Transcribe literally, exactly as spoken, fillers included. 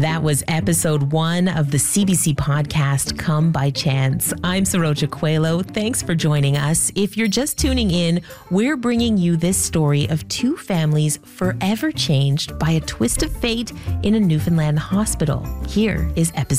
That was episode one of the C B C podcast, Come by Chance. I'm Saroja Coelho. Thanks for joining us. If you're just tuning in, we're bringing you this story of two families forever changed by a twist of fate in a Newfoundland hospital. Here is episode